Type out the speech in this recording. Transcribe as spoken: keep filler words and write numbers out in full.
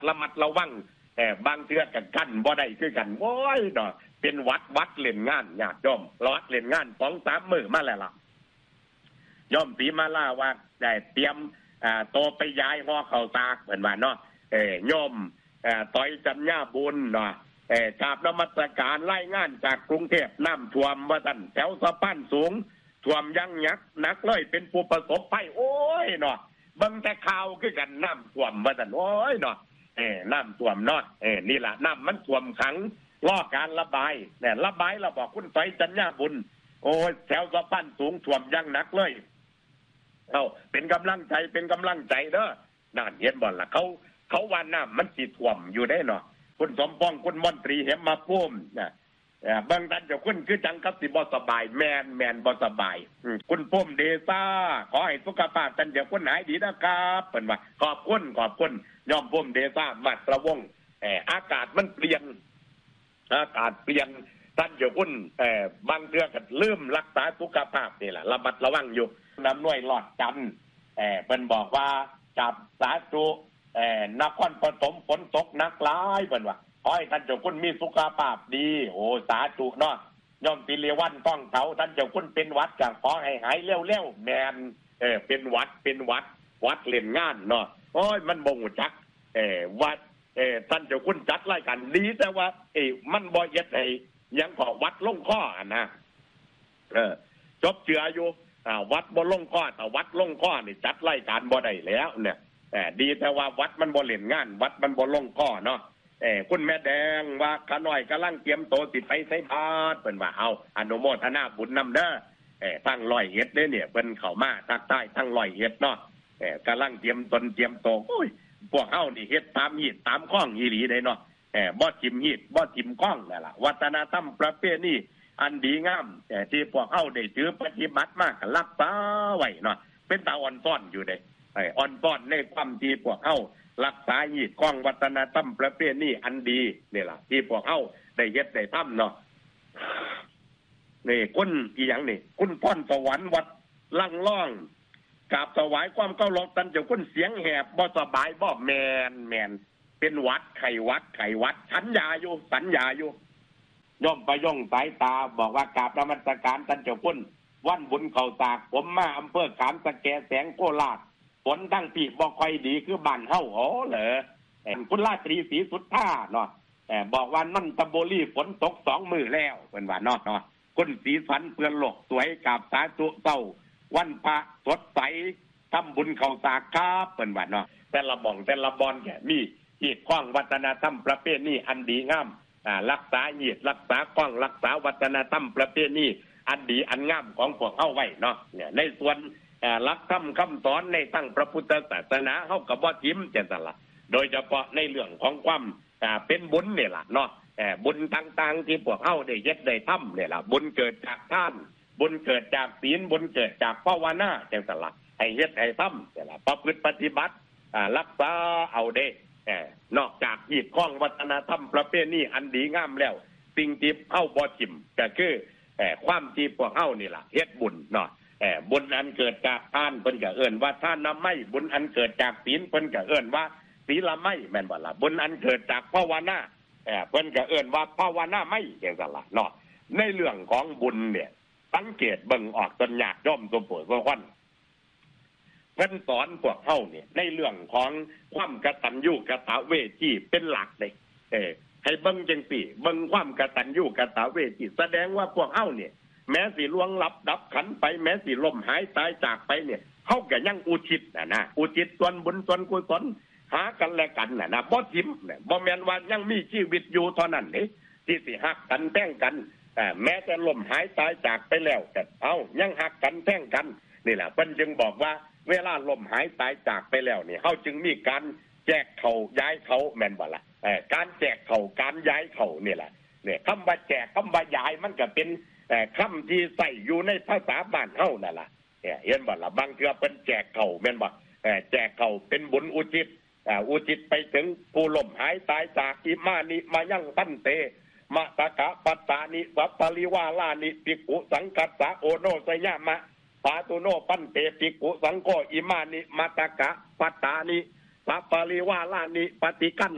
ระมัดระวังแต่บางเทื่อกันกั้นบ่ได้คือกันโอ้ยเนาะเป็นวัดวัดเล่นงานญาติโยมวัดเล่นงานสองสามมื้อมาแล้วล่ะย่อมสีมาล่าว่าได้เตรียมอ่าโตไปย้ายห่อข้าวสากเหมือนว่าเนาะเอ่ยย่อมอ่าต้อยจัญญาบุญเนาะเอ่อกราบนมัสการรายงานจากกรุงเทพน้ำท่วมว่าซั่นแถวสะพานสูงท่วมยังยักษ์นักเลยเป็นผู้ประสบภัยโอ้ยเนาะเบิ่งแต่ข่าวคือกันน้ำท่วมว่าซั่นโอ้ยเนาะเอ่น้ำท่วมเนาะเอ่นี่ล่ะน้ำมันท่วมขังรอการระบายเนี่ยระบายเราบอกคุณต้อยจัญญาบุญโอ้ยแถวสะพานสูงท่วมยังหนักเลยเอาเป็นกำลังใจเป็นกำลังใจเด้อนั่นเห็นบ่ล่ะเขาเขาว่าน้ำมันสิท่วมอยู่ได้เนาะคุณสมปองคุณมนตรีเห็นมาพุ่มนะบางท่านเจ้าคุณคือจังกับสิบ่สบายแมนแมนบ่สบายคุณพุ่มเดซ่าขอให้สุขภาพท่านเจ้าคุณหายดีนะครับเพิ่นว่าขอบคุณขอบคุณยอมพุ่มเดซ่ามัดระวงเอออากาศมันเปลี่ยนอากาศเปลี่ยนท่านเจ้าคุณเออบางเทื่อก็ลืมรักษาสุขภาพนี่แหละระมัดระวังอยู่น้ำน่วยหลอดจันเออเพิ่นบอกว่าจับสาธุเอ่อนครปฐมฝนตกหนักหลายเพิ่นว่าขอให้ท่านเจ้าคุณมีสุขภาพดีโอ้สาธุเนาะย่อมติเลวันต้องเขาท่านเจ้าคุณเป็นวัดก็ขอให้หายเร็วๆแม่นเออเป็นวัดเป็นวัดวัดเล่นงานเนาะโอ้ยมันบ่ฮู้จักเออวัดเออท่านเจ้าคุณจัดรายการดีแต่ว่าเอ้มันบ่เฮ็ดให้ยังก็วัดลงข้ออ่ะนะเออจบเจืออยู่อ่าวัดบ่ลงข้อแต่วัดลงข้อนี่จัดรายการบ่ได้แล้วเนี่ยแต่ดีแต่ว่าวัดมันบ่เล่นงานวัดมันบ่ลงข้อเนาะเอ้คุณแม่แดงว่าขาน้อยกำลังเตรียมโตสิไปใส่บาตรเพิ่นว่าเอาอนุโมทนาบุญนำเด้อเอ้ทั้งร้อยเอ็ดเด้อเนี่ยเพิ่นเข้ามาทักทายทั้งร้อยเอ็ดเนาะเอ้กำลังเตรียมตนเตรียมโตโอ้ยพวกเฮานี่เฮ็ดตามฮีดตามข้องอีหลีได้เนาะเอ้บ่ทิ่มฮีดบ่ทิ่มข้องนั่นล่ะวัฒนธรรมประเพณีอันดีงามแต่ที่พวกเฮาได้ถือปฏิบัติมากก็รักษาไว้เนาะเป็นตาอ่อนซ่อนอยู่เด้ไอ้อ่อนป้อนในความที่พวกเฮารักษาหีดข้องวัฒนธรรมประเพณีอันดีนี่ล่ะที่พวกเฮาได้เฮ็ดได้ทำเนาะนี่คุณอีหยังนี่คุณพรสวรรค์วัดลังล่องกราบถวายความเคารพท่านเจ้าคุณเสียงแหบบ่สบายบ่แมนแมนเป็นวัดไข้วัดไข้วัดสัญญาอยู่สัญญาอยู่ย่อมไปย่องสายตาบอกว่ากราบนมัสการท่านเจ้าคุณวันบุญเข้าสากผมมาอำเภอขามสแกแสงโคราชฝนทั้งปีบ่ค่อยดีคือบ้านเฮาอ๋อเหรอคุณราตรีศรีสุทธาเนาะบอกว่านั่นตะโบลีฝนตกสองมื้อแล้วเพิ่นว่าเนาะเนาะคุณสีสันเปื้อนโลกสวยกับสาธุเจ้าวันพระสดใสทำบุญเข้าสากครับเพิ่นว่าเนาะแต่ละบ่องแต่ละบอนแก่มีหีดข้องวัฒนธรรมประเพณีอันดีงามอ่ารักษาหีดรักษาข้องรักษาวัฒนธรรมประเพณีอันดีอันงามของพวกเฮาไว้เนาะเนี่ยในส่วนหลักธรรมคำสอนในตั้งพระพุทธศาสนาเฮาก็บ่ทิ่มจังซั่นล่ะโดยเฉพาะในเรื่องของความอ่าเป็นบุญนี่ล่ะเนาะเอ่อบุญต่างๆที่พวกเฮาได้เฮ็ดได้ทำนี่ล่ะบุญเกิดจากทานบุญเกิดจากศีลบุญเกิดจากภาวนาจังซั่นล่ะให้เฮ็ดให้ทำนี่ล่ะประพฤติปฏิบัติอ่ารักษาเอาเด้เอ่อนอกจากหีดข้องวัฒนธรรมประเพณีอันดีงามแล้วสิ่งที่เฮาบ่ทิ่มก็คือเอ่อความที่พวกเฮานี่ล่ะเฮ็ดบุญเนาะเอ่อบุญอันเกิดจากทานเพิ่นก็เอิ้นว่าทานน้ำไม้บุญอันเกิดจากศีลเพิ่นก็เอิ้นว่าศีลไม้แม่นบ่ล่ะบุญอันเกิดจากภาวนาเอ่อเพิ่นก็เอิ้นว่าภาวนาไม้จังซั่นล่ะเนาะในเรื่องของบุญเนี่ยสังเกตเบิ่งออกตนยากย่อมสมบูรณ์ทุกคนเพิ่นสอนพวกเฮาเนี่ยในเรื่องของความกตัญญูกตเวทีเป็นหลักเลยเออให้เบิ่งจังซี่เบิ่งความกตัญญูกตเวทีแสดงว่าพวกเฮาเนี่ยแม้สิล่วงลับดับขันไปแม้สิล่มหายตายจากไปเนี่ยเฮาก็ยังอุทิศน่ะนะอุทิศส่วนบุญส่วนกุศลหากันและกันน่ะนะบ่ทิ่มน่ะบ่แม่นว่ายังมีชีวิตอยู่เท่านั้นเด้ที่สิฮักกันแท้งกันแต่แม้จะล่มหายตายจากไปแล้วแต่เอ้ายังฮักกันแท้งกันนี่แหละเพิ่นจึงบอกว่าเวลาล่มหายตายจากไปแล้วนี่เฮาจึงมีการแจกเขาย้ายเขาแม่นบ่ล่ะเอ่อการแจกเขาการย้ายเขานี่แหละเนี่ยคำว่าแจกคำว่าย้ายมันก็เป็นแต่คำที่ใส่อยู่ในภาษาบ้านเฮานั่นล่ะเนี่ยเห็นบ่ล่ะบางเทื่อเพิ่นแจกเขาแม่นบ่เอ่อแจกเขาเป็นบุญอุทิศอ่าอุทิศไปถึงผู้ล่มหายตายจากอิมานิมายังตันเตมะตะกะปัตตานิสัพพลิวาลานิภิกขุสังกัสสะโอโนสยามะปาตุโนปันเตภิกขุสังโฆอิมานิมะตะกะปัตตานิสัพพลิวาลานิปฏิกัน